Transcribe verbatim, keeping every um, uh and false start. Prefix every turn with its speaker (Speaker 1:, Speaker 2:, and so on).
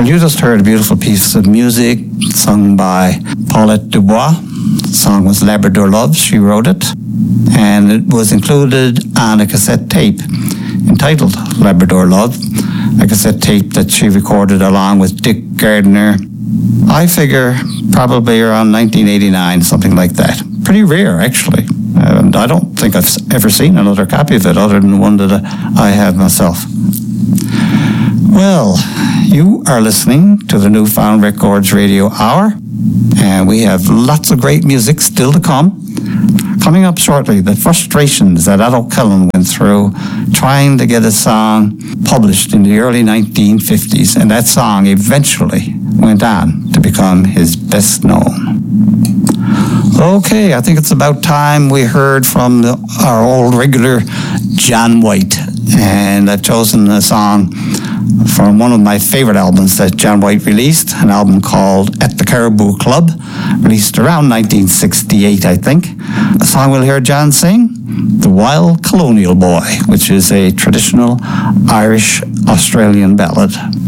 Speaker 1: Well, you just heard a beautiful piece of music sung by Paulette Dubois. The song was Labrador Love. She wrote it, and it was included on a cassette tape entitled Labrador Love, a cassette tape that she recorded along with Dick Gardner. I figure probably around nineteen eighty-nine, something like that. Pretty rare, actually. And I don't think I've ever seen another copy of it other than the one that I have myself. Well, you are listening to the Newfound Records Radio Hour, and we have lots of great music still to come. Coming up shortly, the frustrations that Ad O'Cullen went through trying to get a song published in the early nineteen fifties, and that song eventually went on to become his best known. Okay, I think it's about time we heard from the, our old regular John White, and I've chosen a song from one of my favorite albums that John White released, an album called At the Caribou Club, released around nineteen sixty-eight, I think. A song we'll hear John sing, The Wild Colonial Boy, which is a traditional Irish Australian ballad.